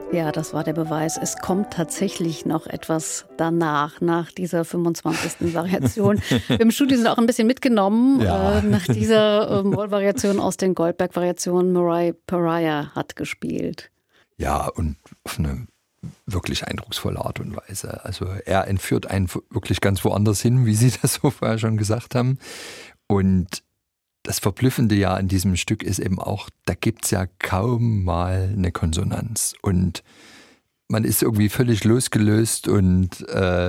Ja, das war der Beweis. Es kommt tatsächlich noch etwas danach, nach dieser 25. Variation. Wir im Studio sind auch ein bisschen mitgenommen, nach dieser Moll-Variation aus den Goldberg-Variationen. Mariah Pariah hat gespielt. Ja, und auf eine wirklich eindrucksvolle Art und Weise. Also er entführt einen wirklich ganz woanders hin, wie Sie das so vorher schon gesagt haben. Und das Verblüffende ja an diesem Stück ist eben auch, da gibt es ja kaum mal eine Konsonanz. Und man ist irgendwie völlig losgelöst und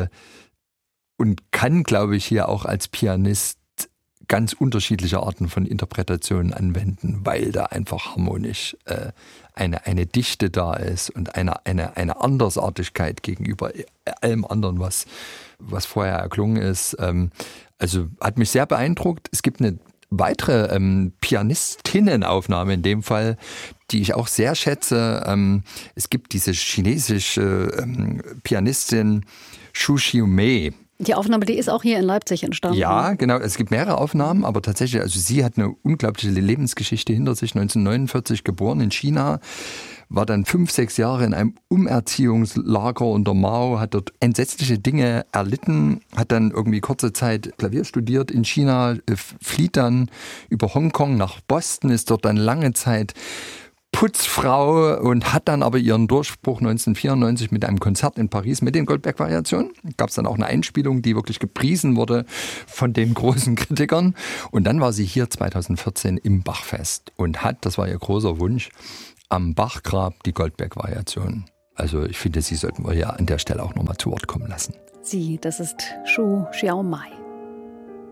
kann, glaube ich, hier auch als Pianist ganz unterschiedliche Arten von Interpretationen anwenden, weil da einfach harmonisch eine Dichte da ist und eine Andersartigkeit gegenüber allem anderen, was vorher erklungen ist. Also hat mich sehr beeindruckt. Es gibt eine weitere Pianistinnenaufnahme in dem Fall, die ich auch sehr schätze. Es gibt diese chinesische Pianistin Xu Xiumei. Die Aufnahme, die ist auch hier in Leipzig entstanden. Ja, genau. Es gibt mehrere Aufnahmen, aber tatsächlich, also sie hat eine unglaubliche Lebensgeschichte hinter sich. 1949 geboren in China, war dann 5, 6 Jahre in einem Umerziehungslager unter Mao, hat dort entsetzliche Dinge erlitten, hat dann irgendwie kurze Zeit Klavier studiert in China, flieht dann über Hongkong nach Boston, ist dort dann lange Zeit Putzfrau und hat dann aber ihren Durchbruch 1994 mit einem Konzert in Paris mit den Goldberg-Variationen. Gab es dann auch eine Einspielung, die wirklich gepriesen wurde von den großen Kritikern. Und dann war sie hier 2014 im Bachfest und hat, das war ihr großer Wunsch, am Bachgrab die Goldberg-Variationen. Also ich finde, sie sollten wir ja an der Stelle auch nochmal zu Wort kommen lassen. Sie, das ist Xu Xiaomei.